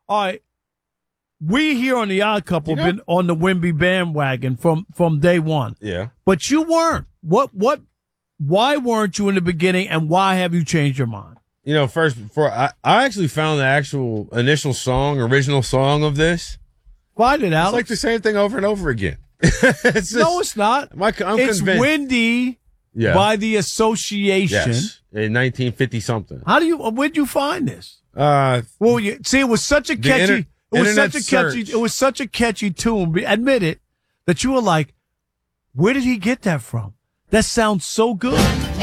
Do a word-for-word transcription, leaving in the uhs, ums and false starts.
All right. We here on the Odd Couple You know- been on the Wimby bandwagon from, from day one. Yeah. But you weren't. What, what, why weren't you in the beginning, and why have you changed your mind? You know, first, before I, I actually found the actual initial song, original song of this. Find it out. It's like the same thing over and over again. it's just, no, it's not. My, I'm it's convinced. Windy Yeah. by the Association. Yes. In nineteen fifty something. How do you, where'd you find this? Uh, Well, you see, it was such a catchy, inter- it was internet such a catchy, search. it was such a catchy tune. Be- Admit it, that you were like, where did he get that from? That sounds so good.